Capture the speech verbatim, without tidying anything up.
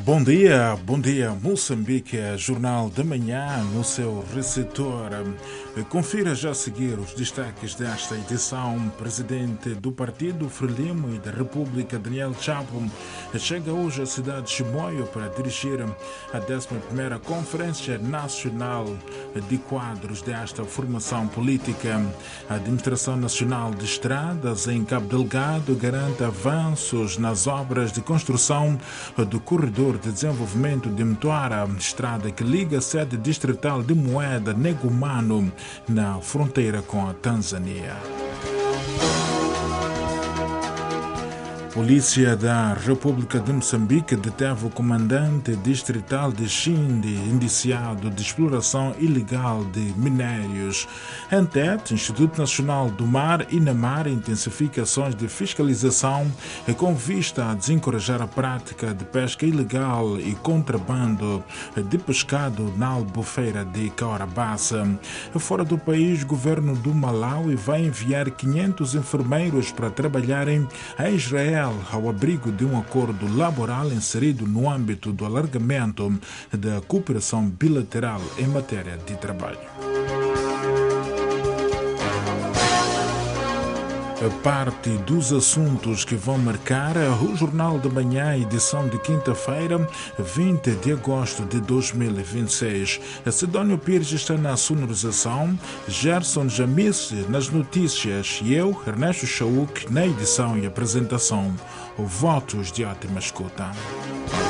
Bom dia, bom dia, Moçambique, Jornal da Manhã no seu receptor. Confira já a seguir os destaques desta edição. Presidente do Partido Frelimo e da República, Daniel Chapo, chega hoje à cidade de Chimoio para dirigir a décima primeira Conferência Nacional de Quadros desta formação política. A Administração Nacional de Estradas em Cabo Delgado garante avanços nas obras de construção do corredor de desenvolvimento de Mtwara, estrada que liga a sede distrital de Moeda Negumano na fronteira com a Tanzânia. Polícia da República de Moçambique deteve o comandante distrital de Xindi, indiciado de exploração ilegal de minérios. ANTET, Instituto Nacional do Mar e Inamar, intensifica ações de fiscalização com vista a desencorajar a prática de pesca ilegal e contrabando de pescado na albufeira de Caorabassa. Fora do país, o governo do Malawi vai enviar quinhentos enfermeiros para trabalharem em Israel ao abrigo de um acordo laboral inserido no âmbito do alargamento da cooperação bilateral em matéria de trabalho. Parte dos assuntos que vão marcar o Jornal da Manhã, edição de quinta-feira, vinte de agosto de dois mil e vinte e seis. Sidónio Pires está na sonorização, Gerson Jamice nas notícias e eu, Ernesto Chauk, na edição e apresentação. Votos de ótima escuta.